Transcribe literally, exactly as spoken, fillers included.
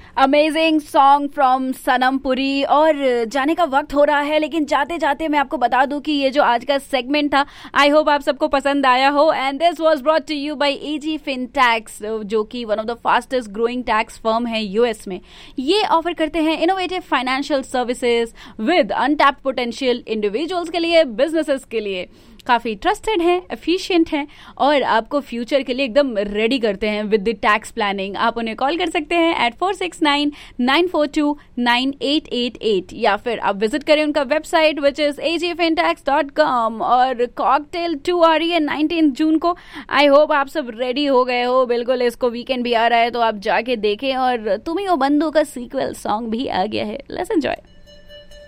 Amazing song from Sanam Puri. और जाने का वक्त हो रहा है, लेकिन जाते जाते मैं आपको बता दूं कि ये जो आज का सेगमेंट था, आई होप आप सबको पसंद आया हो। And this was brought to you by AG फिनटैक्स, जो कि one of the fastest growing tax firm है यूएस में। ये ऑफर करते हैं innovative financial services with untapped potential, individuals के लिए, बिजनेसेस के लिए। काफ़ी ट्रस्टेड हैं, एफिशिएंट हैं और आपको फ्यूचर के लिए एकदम रेडी करते हैं विद द टैक्स प्लानिंग। आप उन्हें कॉल कर सकते हैं eight four six nine nine four to nine eight eight eight, या फिर आप विजिट करें उनका website which is a ji फिनटैक्स dot com. और कॉकटेल टू आ रही है नाइनटीन जून को। आई होप आप सब रेडी हो गए हो। बिल्कुल, इसको वीकेंड भी आ रहा है तो आप जाके देखें। और तुम ही ओ बंधु का सीक्वल सॉन्ग भी आ गया है। Let's enjoy.